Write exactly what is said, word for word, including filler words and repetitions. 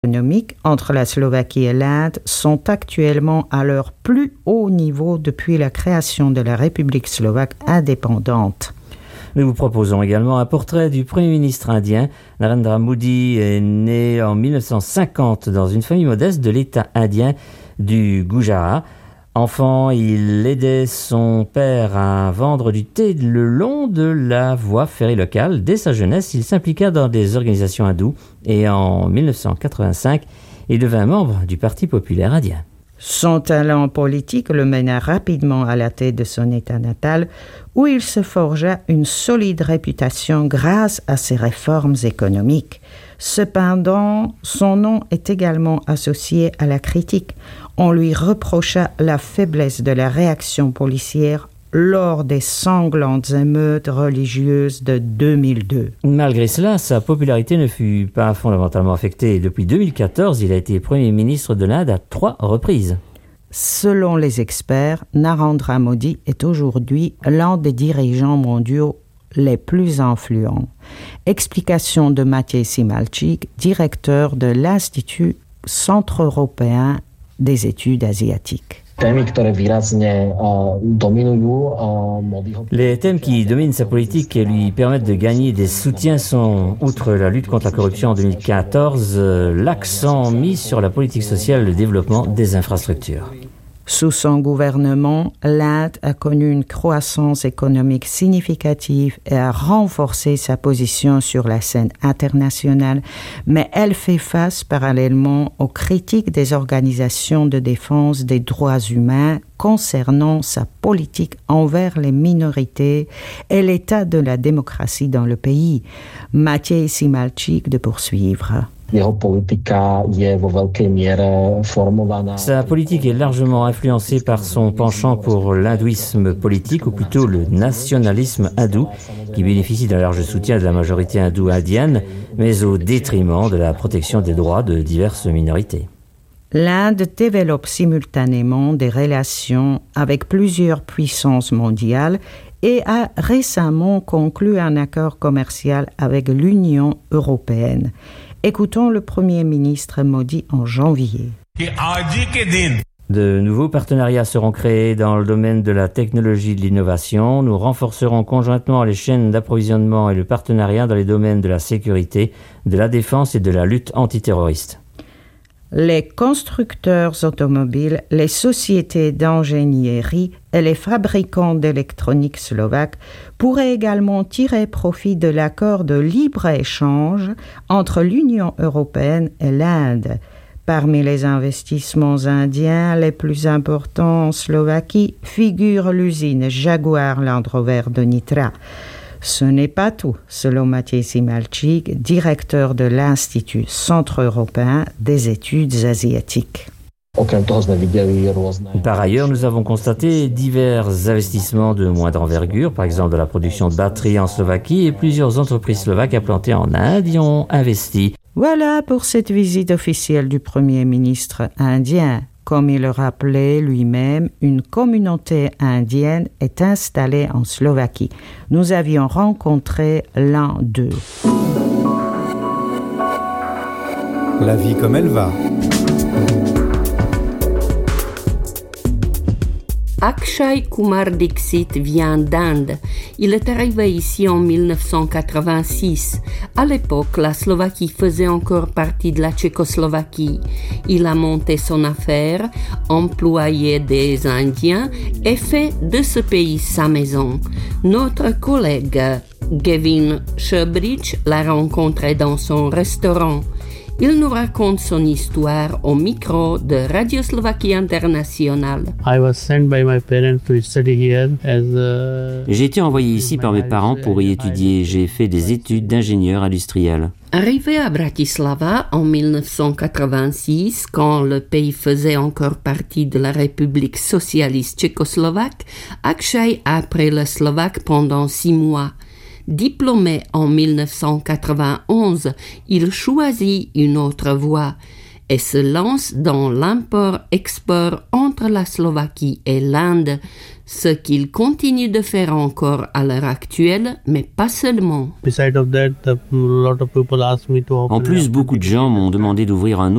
économiques entre la Slovaquie et l'Inde sont actuellement à leur plus haut niveau depuis la création de la République slovaque indépendante. Nous vous proposons également un portrait du Premier ministre indien. Narendra Modi est né en dix-neuf cent cinquante dans une famille modeste de l'État indien du Gujarat. Enfant, il aidait son père à vendre du thé le long de la voie ferrée locale. Dès sa jeunesse, il s'impliqua dans des organisations hindoues et en dix-neuf cent quatre-vingt-cinq, il devint membre du Parti populaire indien. Son talent politique le mena rapidement à la tête de son État natal, où il se forgea une solide réputation grâce à ses réformes économiques. Cependant, son nom est également associé à la critique. On lui reprocha la faiblesse de la réaction policière lors des sanglantes émeutes religieuses de deux mille deux. Malgré cela, sa popularité ne fut pas fondamentalement affectée. Depuis deux mille quatorze, il a été Premier ministre de l'Inde à trois reprises. Selon les experts, Narendra Modi est aujourd'hui l'un des dirigeants mondiaux les plus influents. Explication de Matěj Simalčík, directeur de l'Institut centre-européen des études asiatiques. Les thèmes qui dominent sa politique et lui permettent de gagner des soutiens sont, outre la lutte contre la corruption en deux mille quatorze, l'accent mis sur la politique sociale et le développement des infrastructures. Sous son gouvernement, l'Inde a connu une croissance économique significative et a renforcé sa position sur la scène internationale, mais elle fait face parallèlement aux critiques des organisations de défense des droits humains concernant sa politique envers les minorités et l'état de la démocratie dans le pays. Matěj Simalčík de poursuivre. Sa politique est largement influencée par son penchant pour l'hindouisme politique, ou plutôt le nationalisme hindou, qui bénéficie d'un large soutien de la majorité hindoue indienne, mais au détriment de la protection des droits de diverses minorités. L'Inde développe simultanément des relations avec plusieurs puissances mondiales et a récemment conclu un accord commercial avec l'Union européenne. Écoutons le Premier ministre Modi en janvier. De nouveaux partenariats seront créés dans le domaine de la technologie et de l'innovation. Nous renforcerons conjointement les chaînes d'approvisionnement et le partenariat dans les domaines de la sécurité, de la défense et de la lutte antiterroriste. Les constructeurs automobiles, les sociétés d'ingénierie et les fabricants d'électronique slovaques pourraient également tirer profit de l'accord de libre-échange entre l'Union européenne et l'Inde. Parmi les investissements indiens les plus importants en Slovaquie figure l'usine Jaguar Land Rover de Nitra. Ce n'est pas tout, selon Matěj Simalčík, directeur de l'Institut centre-européen des études asiatiques. Par ailleurs, nous avons constaté divers investissements de moindre envergure, par exemple de la production de batteries en Slovaquie, et plusieurs entreprises slovaques implantées en Inde y ont investi. Voilà pour cette visite officielle du Premier ministre indien. Comme il le rappelait lui-même, une communauté indienne est installée en Slovaquie. Nous avions rencontré l'un d'eux. La vie comme elle va. Akshay Kumar Dixit vient d'Inde. Il est arrivé ici en dix-neuf cent quatre-vingt-six. À l'époque, la Slovaquie faisait encore partie de la Tchécoslovaquie. Il a monté son affaire, employé des Indiens et fait de ce pays sa maison. Notre collègue Gavin Sherbrich l'a rencontré dans son restaurant. Il nous raconte son histoire au micro de Radio Slovaquie International. J'ai été envoyé ici par mes parents pour y étudier. J'ai fait des études d'ingénieur industriel. Arrivé à Bratislava en dix-neuf cent quatre-vingt-six, quand le pays faisait encore partie de la République socialiste tchécoslovaque, Akshay a appris le slovaque pendant six mois. Diplômé en dix-neuf cent quatre-vingt-onze, il choisit une autre voie et se lance dans l'import-export entre la Slovaquie et l'Inde. Ce qu'il continue de faire encore à l'heure actuelle, mais pas seulement. En plus, beaucoup de gens m'ont demandé d'ouvrir un